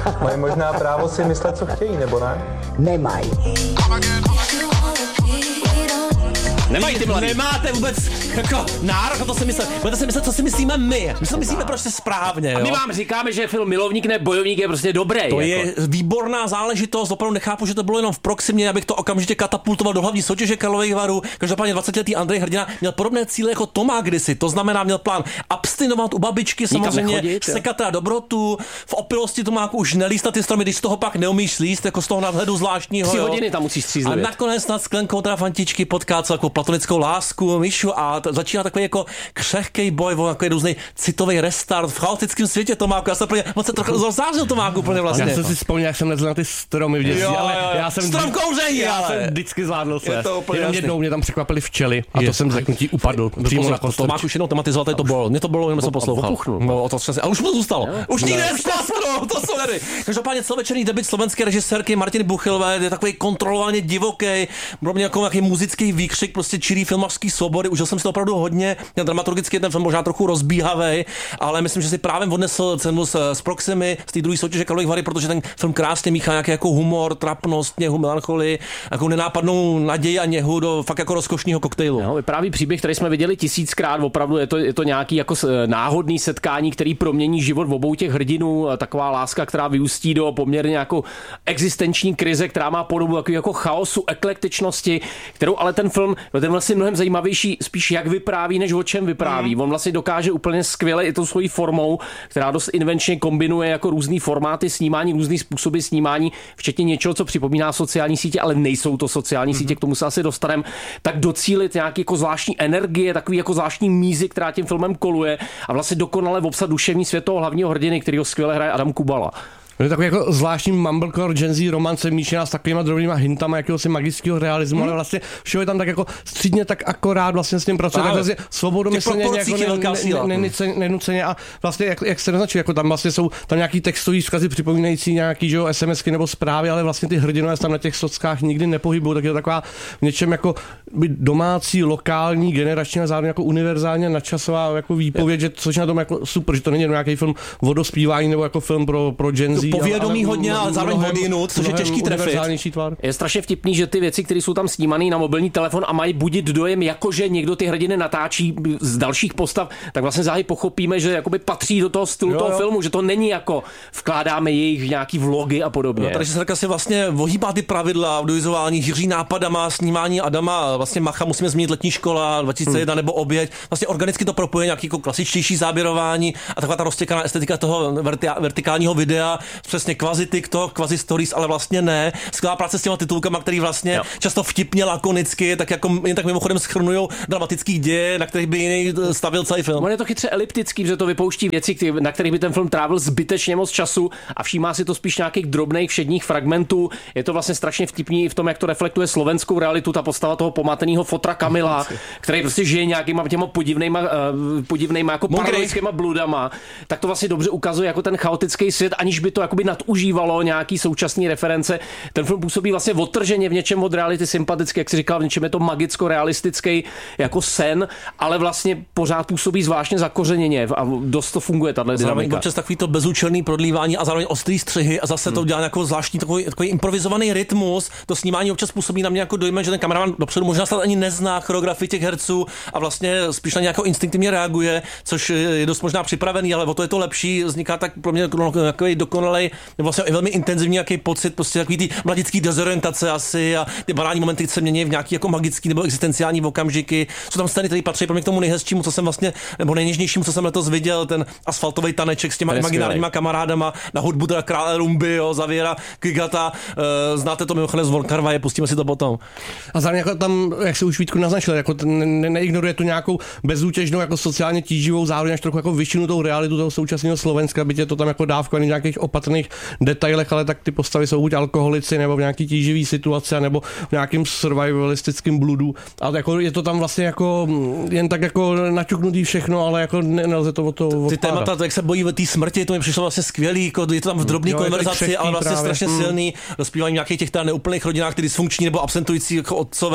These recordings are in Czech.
Mají možná právo si myslet, co chtějí, nebo ne? Nemají. Nemají ty mladí. Nemáte vůbec jako nárok na to si myslet. Budete si myslet, co si myslíme my. My si to myslíme prostě správně, jo. A my vám říkáme, že film Milovník ne bojovník je prostě dobrý. To jako. je výborná záležitost, opravdu nechápu, že to bylo jenom v Proximě, abych to okamžitě katapultoval do hlavní soutěže Karlových Varů. Každopádně 20letý Andrej Hrdina měl podobné cíle jako Tomák kdysi, to znamená, měl plán abstinovat u babičky, samozřejmě nechodit, sekat teda dobrotu, v opilosti Tomáku už nelíst na ty stromy, když z toho pak neumíš slíst, jako z toho nadhledu zvláštního. 3 hodiny tam musíš A střízlivět. nakonec nad sklenkou teda fantičky potká celou platonickou lásku, Míšu, a začíná takový jako křehkej boj, takový různý citový restart v chaotickém světě Tomáku. Já jsem úplně moc se trochu zazářil Tomáku úplně vlastně. Já jsem si vzpomněl, jak jsem lezl na ty stromy v dětství, ale já jsem Strom kouření, já ale. jsem vždycky zvládl se. Jenom Jenom jednou mě tam překvapily včely a to jsem zeknutí upadl přímo na kostel. Tomáš už jednou tematizoval, tady to bylo. Mě to bylo, jenom jsem poslouchal. No, to přesně. A už mu to zůstalo. Už nikdy nesplásklo, to jsou nedy. Každopádně celovečerní debut slovenské režisérky Martiny Buchylové je takový kontrolovaně divoký, pro mě jako nějaký muzický výkřik, prostě čirý filmařský soubory. Užil jsem si to opravdu hodně. Ten dramaturgicky ten film možná trochu rozbíhavý, ale myslím, že si právě odnesl cenu z Proximy, z té druhé soutěže Karlových Vary, protože ten film krásně míchá nějaký jako humor, trapnost, něhu, melancholii, jako nenápadnou naději a něhu do fakt jako rozkošního koktejlu. No, vypráví příběh, který jsme viděli 1000krát, opravdu je to nějaký jako náhodný setkání, který promění život v obou těch hrdinů, taková láska, která vyústí do poměrně jako existenční krize, která má podobu takový jako chaosu, eklektičnosti, kterou ale ten film je vlastně mnohem zajímavější spíš jak vypráví, než o čem vypráví. On vlastně dokáže úplně skvěle i tou svojí formou, která dost invenčně kombinuje jako různý formáty snímání, různý způsoby snímání, včetně něčeho, co připomíná sociální sítě, ale nejsou to sociální sítě, k tomu se asi dostaneme, tak docílit nějaký jako zvláštní energie, takový jako zvláštní mízy, která tím filmem koluje a vlastně dokonale obsat duševní svět toho hlavního hrdiny, kterýho skvěle hraje Adam Kubala. Je takový jako zvláštní mumblecore, Gen Z romance míšená s takovýma drobnýma hintama jakéhosi magického realismu, ale vlastně všeho je tam tak jako střídně tak akorát vlastně s tím pracuje, tak vlastně svobodomyslně jako nenuceně a vlastně jak se naznačuje, jako tam vlastně jsou tam nějaký textový vzkazy připomínající nějaký, že SMSky nebo zprávy, ale vlastně ty hrdinové se tam na těch sockách nikdy nepohybují, tak je to taková v něčem jako domácí, lokální, generační a zároveň jako univerzálně nadčasová jako výpověď, že což na tom jako super, že to není nějaký film o dospívání nebo jako film pro Gen Z. Povědomí hodně, ale zároveň hodinu, což je těžký trefit. Je strašně vtipný, že ty věci, které jsou tam snímané na mobilní telefon a mají budit dojem, jakože někdo ty hrdiny natáčí z dalších postav, tak vlastně záhy pochopíme, že jakoby patří do toho stylu toho filmu, že to není jako vkládáme jejich nějaký vlogy a podobně. No, takže se si vlastně ohýbá ty pravidla audiovizuální, hýří nápadama, snímání Adama, vlastně Macha, musíme změnit letní škola 2001 nebo Oběť. Vlastně organicky to propoje nějaký jako klasičtější záběrování a taková ta roztěkaná estetika toho vertikálního videa. Přesně kvazi TikTok, kvazi stories, ale vlastně ne. Skvělá práce s těma titulkama, který vlastně často vtipně, lakonicky, tak jako jen tak mimochodem shrnujou dramatický děje, na kterých by jiný stavil celý film. On je to chytře eliptický, že to vypouští věci, na kterých by ten film trávil zbytečně moc času a všímá si to spíš nějakých drobných všedních fragmentů. Je to vlastně strašně vtipný i v tom, jak to reflektuje slovenskou realitu, ta postava toho pomateného fotra Kamila, který prostě žije nějakýma těma podivnejma jako paranoickýma bludama. Tak to vlastně dobře ukazuje jako ten chaotický svět, aniž by to jakoby nadužívalo nějaký současný reference. Ten film působí vlastně odtrženě v něčem od reality sympaticky, jak si říkal, v něčem je to magicko-realistický jako sen, ale vlastně pořád působí zvláštně zakořeněně a dost to funguje tahle dynamika. Zároveň občas takový to bezúčelný prodlívání a zároveň ostrý střihy a zase to dělá jako zvláštní takový improvizovaný rytmus. To snímání občas působí na mě jako dojme, že ten kameraman dopředu možná snad ani nezná choreografii těch herců a vlastně spíš na nějakou instinktivně reaguje, což je dost možná připravený, ale o to je to lepší, vzniká tak pro mě takový dokonalý, nebo vlastně velmi intenzivní nějaký pocit, prostě takový ty mladický dezorientace asi a ty banální momenty se mění v nějaký jako magický nebo existenciální okamžiky. Jsou tam scény, které patří pro mě k tomu nejhezčímu, co jsem vlastně, nebo nejněžnějšímu, co jsem letos viděl, ten asfaltový taneček s těma imaginárníma kamarádama na hudbu teda Krále Rumby, Zavěra Kigata. Znáte to mimochodem z Volkarvaje, pustíme si to potom. A zároveň jako tam, jak se už Vítku naznačil, jako neignoruje tu nějakou bezútěžnou, jako sociálně tíživou, zároveň až trochu jako vyšinutou realitu toho současného Slovenska, byť je to tam jako dávkovaný v nějakých opatrných detailech, ale tak ty postavy jsou buď alkoholici, nebo v nějaký tíživý situaci, nebo v nějakým survivalistickým bludu. A jako je to tam vlastně jako jen tak jako naťuknutý všechno, ale jako nelze to od toho odpádat. Ty témata, jak se bojí té smrti, to mi přišlo vlastně skvělý, jako je to tam v drobné konverzaci, ale vlastně právě strašně silný. Rozpívají nějakých těch neúplných rodinách, ty dysfunkční nebo absentující jako otcové, nějaká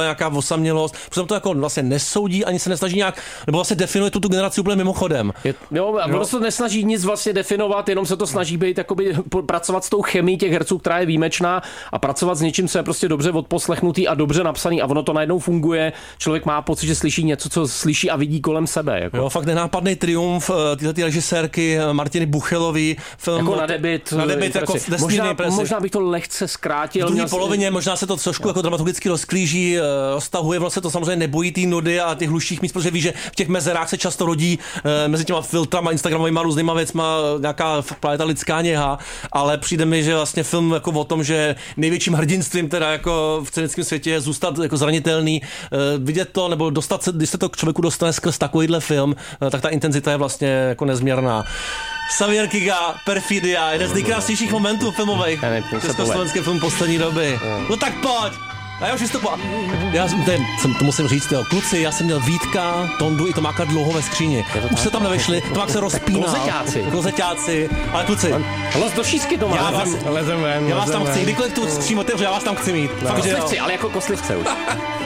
osamělost, protože to jako vlastně nesoudí, ani se nesnaží nějak, nebo vlastně definuje tu generaci úplně mimochodem. Ono se to nesnaží nic vlastně definovat, jenom se to snaží být jakoby pracovat s tou chemií těch herců, která je výjimečná, a pracovat s něčím, co je prostě dobře odposlechnutý a dobře napsaný, a ono to najednou funguje. Člověk má pocit, že slyší něco, co slyší a vidí kolem sebe. Jako. Jo, fakt nenápadný triumf tyhle režisérky Martiny Buchelový. Film jako na debit jako možná bych to lehce zkrátil. V druhé polovině možná se to trošku jako dramaturgicky rozklíží, roztahuje, vlastně to samozřejmě nebojí té nudy a těch hluších míst, protože ví, že v těch mezerách se často rodí mezi těma filtrama, instagramovýma různýma věcma nějaká planeta lidská něha, ale přijde mi, že vlastně film jako o tom, že největším hrdinstvím teda jako v scénickém světě je zůstat jako zranitelný, vidět to nebo dostat se, když se to k člověku dostane skrz takovýhle film, tak ta intenzita je vlastně jako nezměrná. Xavier Kyga, Perfidia, jeden z nejkrásnějších momentů filmových československém filmu poslední doby. No tak pojď! A já už to musím říct, jo. Kluci, já jsem měl Vítka, Tondu i Tomáka dlouho ve skříni. Už se tam nevešli, Tomák se rozpínal. Klozeťáci. Ale kluci. Los do šířky to má. Já vás tam chci, kdykoliv tu skříň otevřu, já vás tam chci mít. Fakt, že jo. Ale jako kostlivce už.